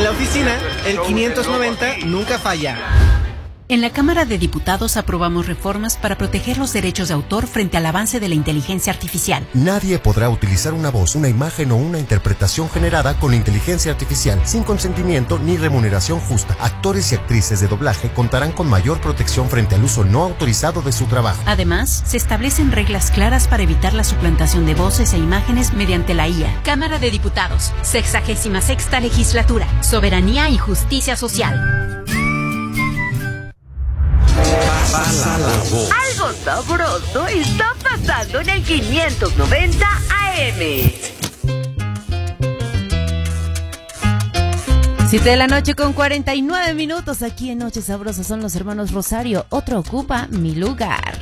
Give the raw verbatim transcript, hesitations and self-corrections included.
En la oficina, el quinientos noventa nunca falla. En la Cámara de Diputados aprobamos reformas para proteger los derechos de autor frente al avance de la inteligencia artificial. Nadie podrá utilizar una voz, una imagen o una interpretación generada con inteligencia artificial sin consentimiento ni remuneración justa. Actores y actrices de doblaje contarán con mayor protección frente al uso no autorizado de su trabajo. Además, se establecen reglas claras para evitar la suplantación de voces e imágenes mediante la I A. Cámara de Diputados, sexagésima sexta legislatura, soberanía y justicia social. Pasa la voz. Algo sabroso está pasando en el quinientos noventa A M. Siete de la noche con cuarenta y nueve minutos aquí en Noche Sabrosa. Son los hermanos Rosario. Otro ocupa mi lugar.